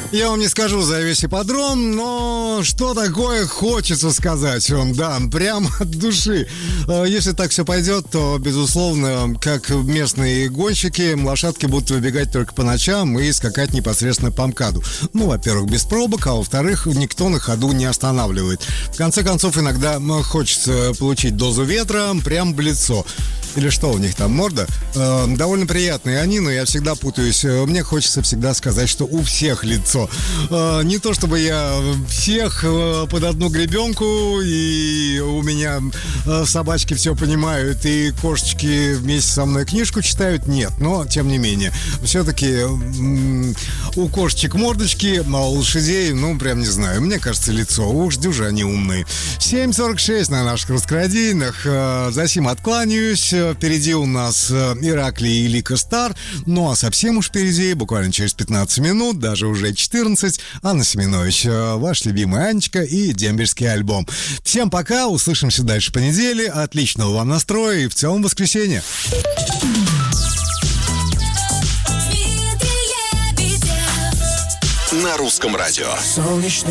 Я вам не скажу за весь ипподром, но что такое хочется сказать вам, да, прямо от души. Если так все пойдет, то, безусловно, как местные гонщики, лошадки будут выбегать только по ночам и скакать непосредственно по МКАДу. Ну, во-первых, без пробок, а во-вторых, никто на ходу не останавливает. В конце концов, иногда хочется получить дозу ветра прямо в лицо. Или что у них там, морда? Довольно приятные они, но я всегда путаюсь. Мне хочется всегда сказать, что у всех лицо. Не то чтобы я всех под одну гребенку, и у меня собачки все понимают, и кошечки вместе со мной книжку читают. Нет, но тем не менее. Все-таки у кошечек мордочки, а у лошадей, ну, прям не знаю. Мне кажется, лицо. Уж дюжи они умные. 7:46 на наших раскрадийных. За сим откланяюсь. Впереди у нас Ираклий и Лика Стар. Ну а совсем уж впереди, буквально через 15 минут, даже уже 14, Анна Семенович, ваш любимый Анечка и дембельский альбом. Всем пока, услышимся дальше по неделе. Отличного вам настроя и в целом воскресенья. На русском радио.